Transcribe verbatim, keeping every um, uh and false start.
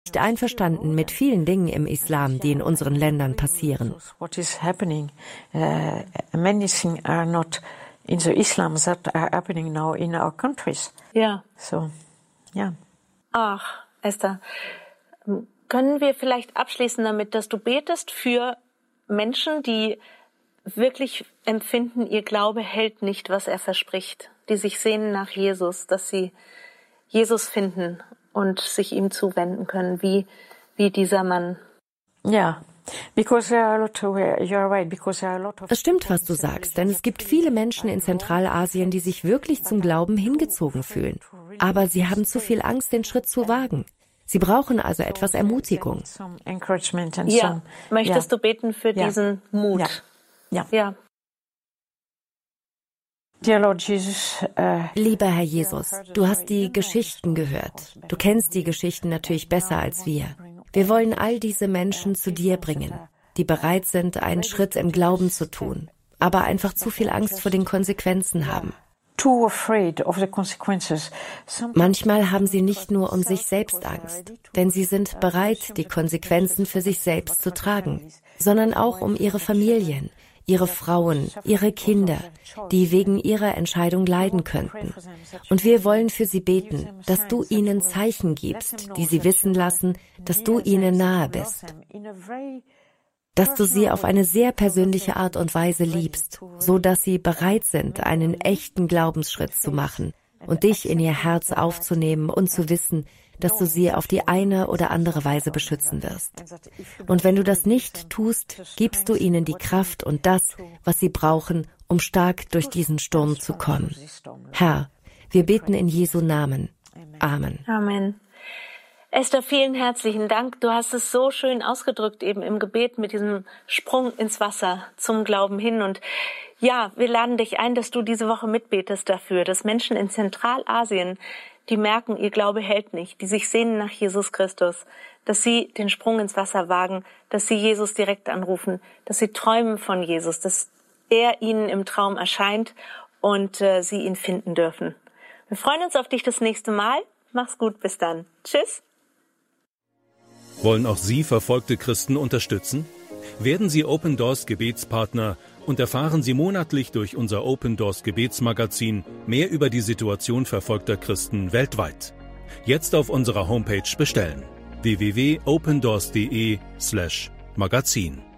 Nicht einverstanden mit vielen Dingen im Islam, die in unseren Ländern passieren. What is happening? Uh, many things are not in the Islam that are happening now in our countries. Ja. So, ja. Ach, Esther, können wir vielleicht abschließen damit, dass du betest für Menschen, die wirklich empfinden, ihr Glaube hält nicht, was er verspricht, die sich sehnen nach Jesus, dass sie Jesus finden und sich ihm zuwenden können, wie, wie dieser Mann. Ja, es stimmt, was du sagst, denn es gibt viele Menschen in Zentralasien, die sich wirklich zum Glauben hingezogen fühlen. Aber sie haben zu viel Angst, den Schritt zu wagen. Sie brauchen also etwas Ermutigung. Ja, möchtest du beten für ja. diesen Mut? Ja. ja. Dear Lord Jesus, uh, Lieber Herr Jesus, du hast die Geschichten gehört. Du kennst die Geschichten natürlich besser als wir. Wir wollen all diese Menschen zu dir bringen, die bereit sind, einen Schritt im Glauben zu tun, aber einfach zu viel Angst vor den Konsequenzen haben. Manchmal haben sie nicht nur um sich selbst Angst, denn sie sind bereit, die Konsequenzen für sich selbst zu tragen, sondern auch um ihre Familien, ihre Frauen, ihre Kinder, die wegen ihrer Entscheidung leiden könnten. Und wir wollen für sie beten, dass du ihnen Zeichen gibst, die sie wissen lassen, dass du ihnen nahe bist. Dass du sie auf eine sehr persönliche Art und Weise liebst, so dass sie bereit sind, einen echten Glaubensschritt zu machen und dich in ihr Herz aufzunehmen und zu wissen, dass du sie auf die eine oder andere Weise beschützen wirst. Und wenn du das nicht tust, gibst du ihnen die Kraft und das, was sie brauchen, um stark durch diesen Sturm zu kommen. Herr, wir beten in Jesu Namen. Amen. Amen. Esther, vielen herzlichen Dank. Du hast es so schön ausgedrückt eben im Gebet mit diesem Sprung ins Wasser zum Glauben hin. Und ja, wir laden dich ein, dass du diese Woche mitbetest dafür, dass Menschen in Zentralasien, die merken, ihr Glaube hält nicht, die sich sehnen nach Jesus Christus, dass sie den Sprung ins Wasser wagen, dass sie Jesus direkt anrufen, dass sie träumen von Jesus, dass er ihnen im Traum erscheint und äh, sie ihn finden dürfen. Wir freuen uns auf dich das nächste Mal. Mach's gut, bis dann. Tschüss. Wollen auch Sie verfolgte Christen unterstützen? Werden Sie Open Doors Gebetspartner und erfahren Sie monatlich durch unser Open Doors Gebetsmagazin mehr über die Situation verfolgter Christen weltweit. Jetzt auf unserer Homepage bestellen: w w w punkt opendoors punkt de slash magazin.